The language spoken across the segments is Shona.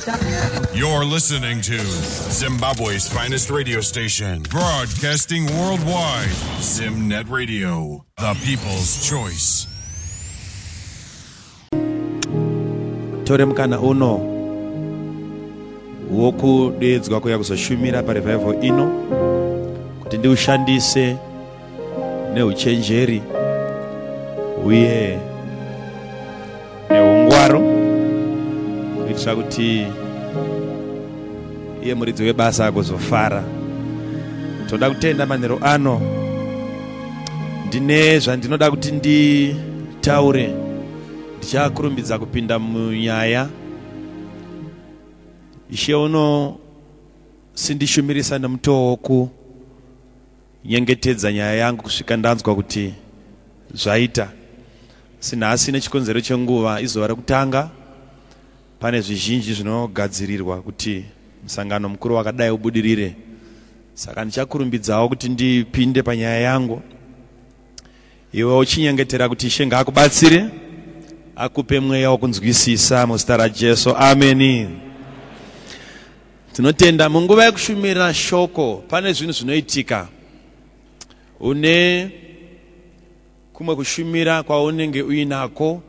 You're listening to Zimbabwe's finest radio station, broadcasting worldwide. Zimnet Radio, the people's choice. Tore mukana uno wokudeedzwa kuya kuzoshumira parevival ino kuti ndiushandise neuchenjeri uye neungwaro kuitira kuti iye muridzi webasa agozofara. Toda kutenda manheru ano ndine zvandinoda kuti nditaure. Ndichakurumbidza kupinda munyaya. Ishe uno sindishumirisa nemutoo woku nyengetedza nyaya yangu kusvika ndanzwa kuti zvaita. Sinhasi nechikonzero chenguva izuva rekutanga pane zvizhinji zvinogadzirirwa kuti musangano mukuru wakadai ubudirire. Saka ndichakurumbidzawo kuti ndipinde panyaya yangu. Iwe uchinyengetera kuti Ishe ngaakubatsire, akupe mweya wokunzwisisa muzita raJesu. Amen. Tinotenda munguva yekushumira shoko pane zvinhu zvinoitika. Une kumwe kushumira kwaunenge uinako,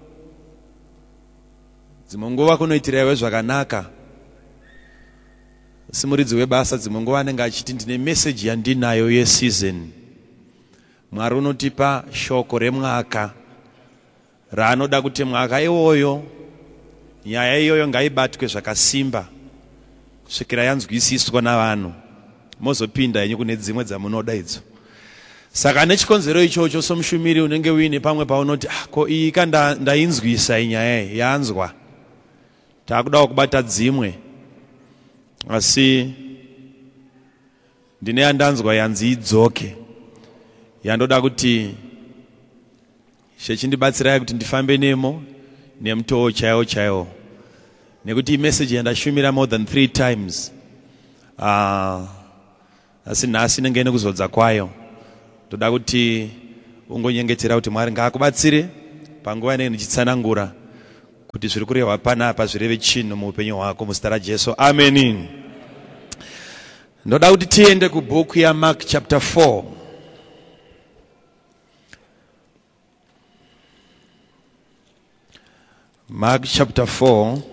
dzimwe nguva kunoitira iwe zvakanaka. Simuridzi webasa dzimwe nguva anenge achiti ndine message yandinayo yeseason. Mwari unotipa shoko remwaka raanoda kuti mwaka iwoyo nyaya iyoyo ngaibatwe zvakasimba kusvikira yanzwisiswa navanhu, mozopinda yenyu kune dzimwe dzamunoda idzo. Saka nechikonzero ichocho somushumiri unenge uine pamwe paunoti ko iyi ndainzwisa inyaya yanzwa, taakudawo kubata dzimwe, asi ndine yandanzwa yanzi idzoke, yandoda kuti chindibatsirai kuti ndifambe nemo nemutoo chaiwo chaiwo, nekuti message yandashumira more than 3 times. Asi nhasi nenge nekuzodza kwayo. Toda kuti ungonyengetera kuti Mwari ngaakubatsire panguva inenge ndichitsanangura kuti zviri kurehwa panapa zvireve chinhu muupenyu hwako muzita raJesu. Amen. Ndoda kuti tiende kubhuku yaMark chapter 4. Mark chapter 4.